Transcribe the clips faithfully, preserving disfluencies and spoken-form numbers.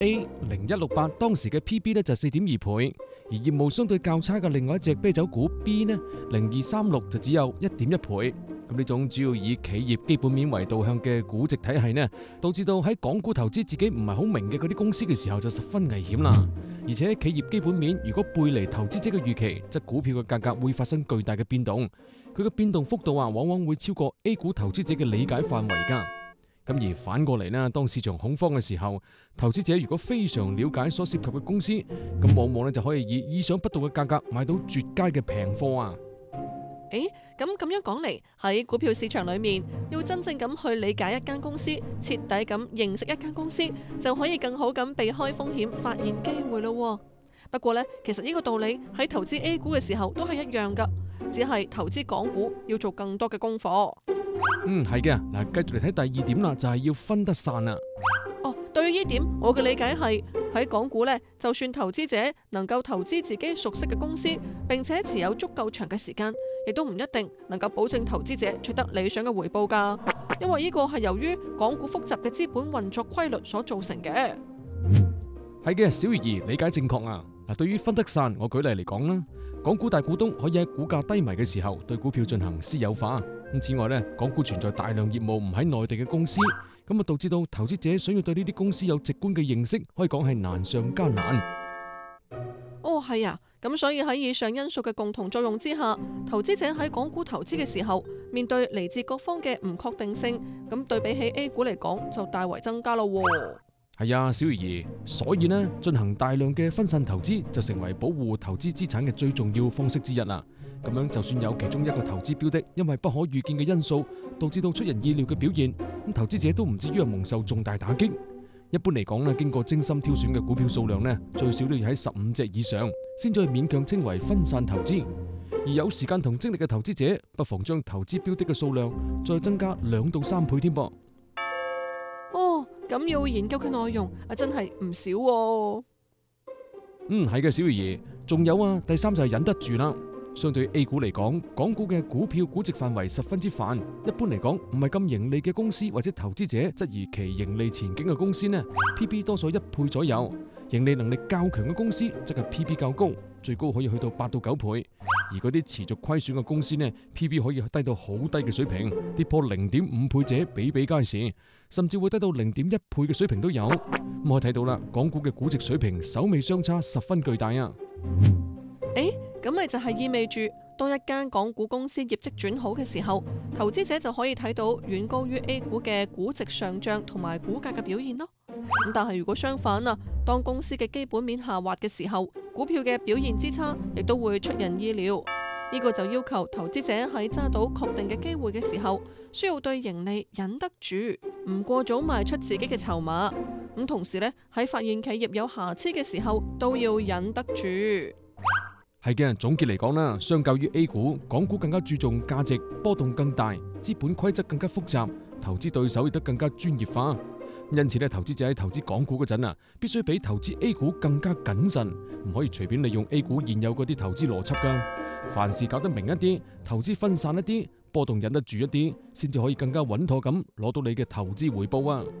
A 零一六八當時嘅 P B 咧就四點二倍，而業務相對較差嘅另外一隻啤酒股 B 呢零二三六就只有一點一倍。咁呢種主要以企業基本面為導向嘅估值體系呢，導致到喺港股投資自己唔係好明嘅嗰啲公司嘅時候就十分危險啦。而且企業基本面如果背離投資者嘅預期，則股票嘅價格會發生巨大嘅變動，佢嘅變動幅度啊往往會超過 A 股投資者嘅理解範圍㗎。咁而反過嚟呢，當市場恐慌嘅時候，投資者如果非常了解所涉及嘅公司，咁往往呢就可以以意想不到嘅價格買到絕佳嘅平貨啊！ 誒，咁咁樣講嚟，喺股票市場裏面，要真正咁去理解一間公司，徹底咁認識一間公司，就可以更好咁避開風險，發現機會咯。不過呢，其實呢個道理喺投資 A 股嘅時候都係一樣噶，只係投資港股要做更多嘅功課。 嗯，係嘅。嗱，繼續嚟睇第二點啦，就係要分得散啦。 哦，對於呢點，我嘅理解係喺港股呢，就算投資者能夠投資自己熟悉嘅公司，並且持有足夠長嘅時間，亦都唔一定能夠保證投資者取得理想嘅回報㗎。因為呢個係由於港股複雜嘅資本運作規律所造成嘅。 係嘅，小魚兒理解正確啊。嗱，對於分得散，我舉例嚟講啦，港股大股東可以喺股價低迷嘅時候對股票進行私有化。咁此外呢，港股存在大量業務唔喺內地嘅公司，咁啊導致到投資者想要對呢啲公司有直觀嘅認識，可以講係難上加難。 哦，係啊，咁所以喺以上因素嘅共同作用之下，投資者喺港股投資嘅時候，面對嚟自各方嘅唔確定性，咁對比起 A 股嚟講就大為增加咯。 係啊，小魚兒，所以呢，進行大量嘅分散投資就成為保護投資資產嘅最重要方式之一啦。咁樣就算有其中一個投資標的因為不可預見嘅因素導致到出人意料嘅表現，咁投資者都唔至於係蒙受重大打擊。一般嚟講呢，經過精心挑選嘅股票數量呢，最少都要喺十五隻以上，先至勉強稱為分散投資。而有時間同精力嘅投資者，不妨將投資標的嘅數量再增加兩到三倍添噃。 哦，咁要研究嘅內容啊，真係唔少喎。 嗯，係嘅，小魚兒，仲有啊，第三就係忍得住啦。相對於 A 股嚟講，港股嘅股票估值範圍十分之泛，一般嚟講唔係咁盈利嘅公司或者投資者質疑其盈利前景嘅公司呢 ，P B 多數一倍左右；盈利能力較強嘅公司則係 P B 較高，最高可以去到八到九倍。而嗰啲持續虧損嘅公司呢 ，P B 可以低到好低嘅水平，跌破零點五倍者比比皆是，甚至會低到零點一倍嘅水平都有。咁可以睇到啦，港股嘅估值水平首尾相差十分巨大啊！ 誒，咁咪就係意味住，當一間港股公司業績轉好嘅時候，投資者就可以睇到遠高於 A 股嘅估值上漲同埋股價嘅表現咯。咁但係如果相反啊，當公司嘅基本面下滑嘅時候，股票嘅表現之差亦都會出人意料。呢個就要求投資者喺揸到確定嘅機會嘅時候，需要對盈利忍得住，唔過早賣出自己嘅籌碼。咁同時呢，喺發現企業有瑕疵嘅時候，都要忍得住。 係嘅，總結嚟講啦，相較於 A 股，港股更加注重價值，波動更大，資本規則更加複雜，投資對手亦都更加專業化。因此咧，投資者喺投資港股嗰陣啊，必須比投資 A 股更加謹慎，唔可以隨便利用 A 股現有嗰啲投資邏輯噶。凡事搞得明一啲，投資分散一啲，波動忍得住一啲，先至可以更加穩妥咁攞到你嘅投資回報啊！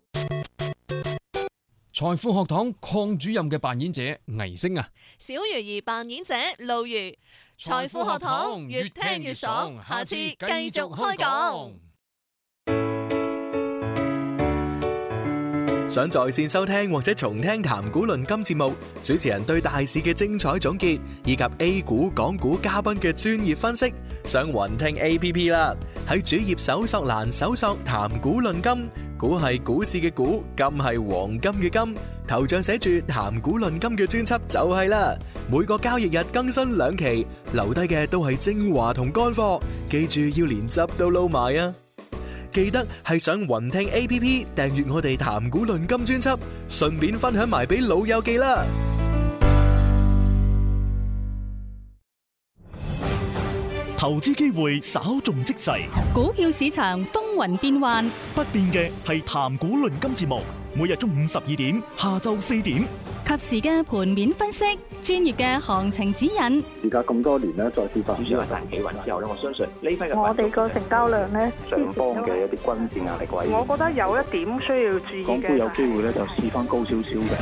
財富學堂鄺主任嘅扮演者倪星啊， 小魚兒扮演者露如。財富學堂越聽越爽，下次繼續開講。 想在線收聽或者重聽談股論金節目，主持人對大市嘅精彩總結，以及 A 股、港股嘉賓嘅專業分析，上雲聽 A P P 啦。喺主頁搜索欄搜索談股論金，股係股市嘅股，金係黃金嘅金，頭像寫住談股論金嘅專輯就係啦。每個交易日更新兩期，留低嘅都係精華同乾貨，記住要連汁都撈埋啊！記得係上雲聽 A P P 訂閱我哋談股論金專輯，順便分享埋俾老友記啦。 投資機會稍縱即逝， 股票市場風雲變幻， 不變嘅係談股論金節目，每日中午十二點，下晝四點， 及時嘅盤面分析，專業嘅行情指引。 而家咁多年咧，再次發主要係大企穩之後咧，我相信呢批嘅我哋個成交量咧， 上方嘅一啲均線壓力位， 我覺得有一點需要注意嘅， 港股有機會咧就試翻高少少嘅。